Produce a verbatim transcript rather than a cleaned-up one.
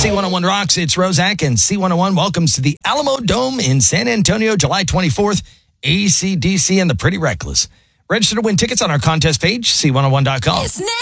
C one oh one rocks. It's Roszak, and C one oh one welcomes to the Alamo Dome in San Antonio, July twenty-fourth, A C D C and the Pretty Reckless. Register to win tickets on our contest page, C one oh one dot com.